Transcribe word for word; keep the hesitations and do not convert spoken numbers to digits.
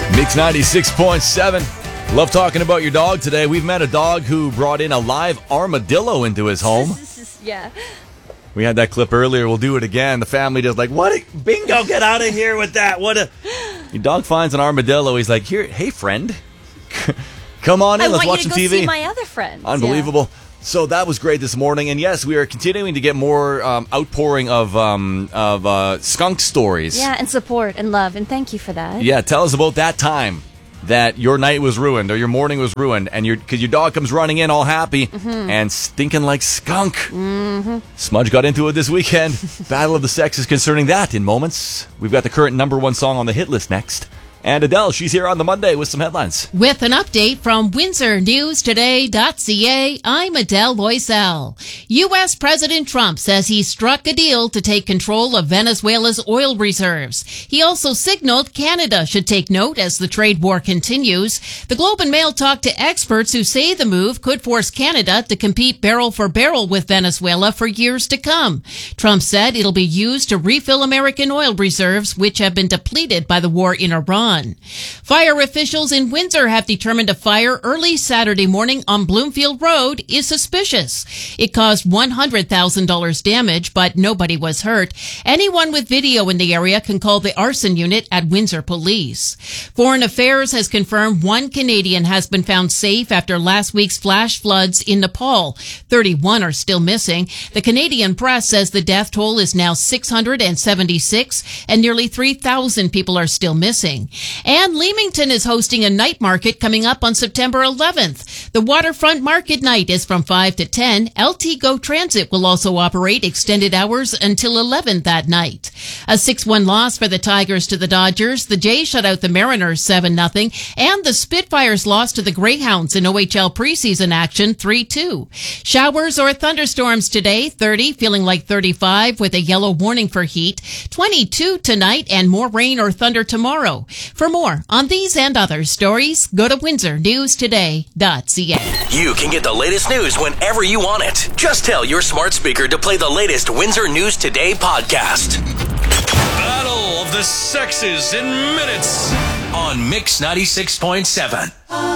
Mix ninety-six point seven. Love talking about your dog today. We've met a dog who brought in a live armadillo into his home. Yeah. We had that clip earlier. We'll do it again. The family just like, what? A, bingo, get out of here with that. What a... Your dog finds an armadillo. He's like, here, hey, friend. Come on in. I Let's want watch you to some go T V. See my other friends. Unbelievable. Yeah. So that was great this morning. And yes, we are continuing to get more um, outpouring of um, of uh, skunk stories. Yeah, and support and love. And thank you for that. Yeah, tell us about that time that your night was ruined or your morning was ruined, and your because your dog comes running in all happy mm-hmm. and stinking like skunk. Mm-hmm. Smudge got into it this weekend. Battle of the sexes concerning that in moments. We've got the current number one song on the hit list next. And Adele, she's here on the Monday with some headlines. With an update from Windsor News Today dot C A, I'm Adele Loisel. U S President Trump says he struck a deal to take control of Venezuela's oil reserves. He also signaled Canada should take note as the trade war continues. The Globe and Mail talked to experts who say the move could force Canada to compete barrel for barrel with Venezuela for years to come. Trump said it'll be used to refill American oil reserves, which have been depleted by the war in Iran. Fire officials in Windsor have determined a fire early Saturday morning on Bloomfield Road is suspicious. It caused one hundred thousand dollars damage, but nobody was hurt. Anyone with video in the area can call the arson unit at Windsor Police. Foreign Affairs has confirmed one Canadian has been found safe after last week's flash floods in Nepal. thirty-one are still missing. The Canadian press says the death toll is now six hundred seventy-six and nearly three thousand people are still missing. And Leamington is hosting a night market coming up on September eleventh. The Waterfront Market Night is from five to ten. L T Go Transit will also operate extended hours until eleven that night. A six one loss for the Tigers to the Dodgers. The Jays shut out the Mariners seven nothing. And the Spitfires lost to the Greyhounds in O H L preseason action three two. Showers or thunderstorms today, thirty, feeling like thirty-five with a yellow warning for heat. twenty-two tonight and more rain or thunder tomorrow. For more on these and other stories, go to Windsor News Today dot C A. You can get the latest news whenever you want it. Just tell your smart speaker to play the latest Windsor News Today podcast. Battle of the Sexes in minutes on Mix ninety-six point seven.